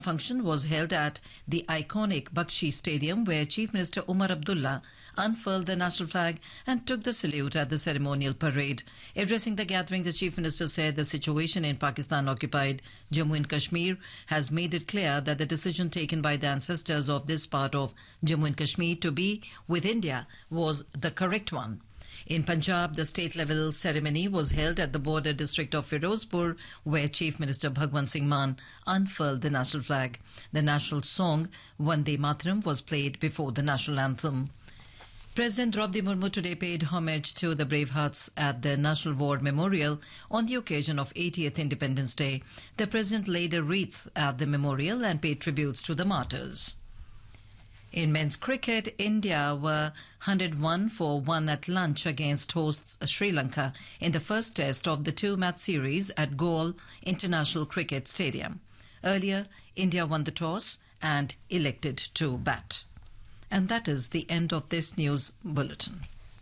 Function was held at the iconic Bakshi Stadium, where Chief Minister Umar Abdullah unfurled the national flag and took the salute at the ceremonial parade. Addressing the gathering, the Chief Minister said the situation in Pakistan-occupied Jammu and Kashmir has made it clear that the decision taken by the ancestors of this part of Jammu and Kashmir to be with India was the correct one. In Punjab, the state-level ceremony was held at the border district of Firozpur, where Chief Minister Bhagwant Singh Mann unfurled the national flag. The national song, Vande Mataram, was played before the national anthem. President Draupadi Murmu today paid homage to the brave hearts at the National War Memorial on the occasion of 80th Independence Day. The President laid a wreath at the memorial and paid tributes to the martyrs. In men's cricket, India were 101-1 at lunch against hosts Sri Lanka in the first test of the two-match series at Galle International Cricket Stadium. Earlier, India won the toss and elected to bat. And that is the end of this news bulletin.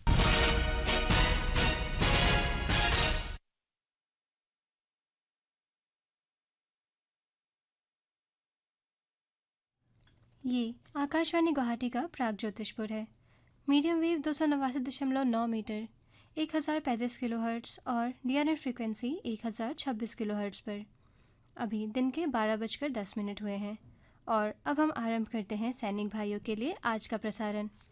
ये आकाशवाणी गुवाहाटी का प्राग ज्योतिषपुर है। Medium wave 289.9 metre 1035 kilohertz और DRM frequency 1026 kilohertz पर। अभी दिन के 12:10 हुए हैं और अब हम आरंभ करते हैं सैनिक भाइयों के लिए आज का प्रसारण।